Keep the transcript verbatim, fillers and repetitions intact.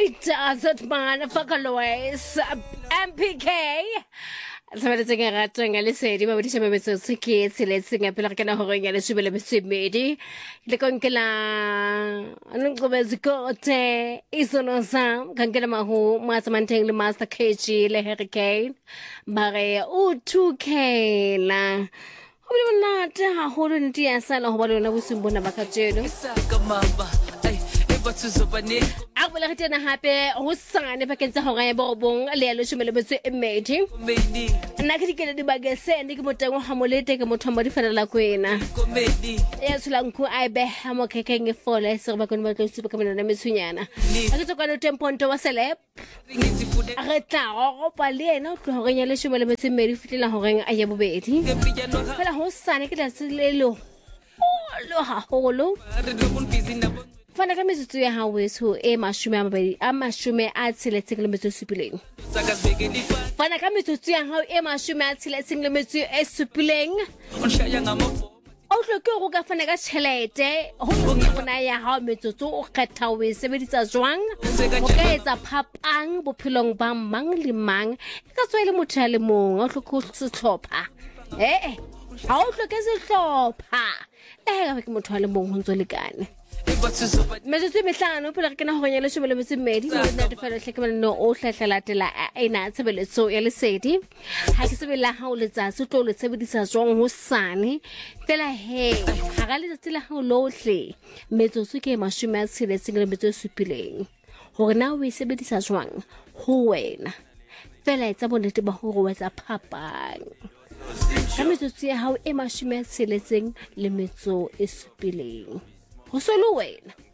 It doesn't man Fakalois M P K. Sabana tse ga ratanga le sedi ba bodisa mebetso se ke tsele tsenga pele ke na ho renya le subele besemedi le konkela anong go bezikote isono sam kankela mahu masamanteng le master K G le hurricane bare u two K la ho le monate ha ho le nti ya sala ho ba lona bosimbona ba ka tseno a bola re tena hape ho sane pa kentse ho ga borobong le ya le shumele betso e medi nna ke dikele di bagese ndi ke moteng ha molete ke motho mo di fanela kwena ya tsulanku a be ha mo kekeng e fole se ba kone ba tlo sipa ka mena na metsunyana a ke tsokana temponto wa selep a re tla go pa le ena o tlo go nya le shumele betso e medi fitela ho reng a ye bobedi fela ho sane ke tla tselelo lo ha holo fana ka metsotso ya ha weso e mashume a mabedi a mashume a tsheletseng le metso supileng fana ka metsotso ya ha e mashume a tsheletseng le metso e supileng o hloke go ka fana ka tšhelete ho bona ya ha metsotso o kgetha o e sebedisa jwang o ka etsa phapang bophelong ba mang le mang e ka tswa le motho ya le mong o hloke go se tlhopha eh ha o hloke se tlhopha le ga ke motho ya le mong ho ntso lekane metsotso mehlano pele ke na ho renya le shobele metsi medi mo nna di fela hlekemana no o hlahlelatela a ina tshebeletso ya lesedi ha ke sebela ha o letsatsi tlo le tsebedisa jwang ho sane fela he ha ga le tsela ha o lohle metsotso ke mashume a tsheletseng le metso supileng hore na o e sebedisa jwang ho wena fela etsa bonnete ba hore o etsa phapang ka metsotso ya hao e mashume a tsheletseng le metso e supileng ho solo wena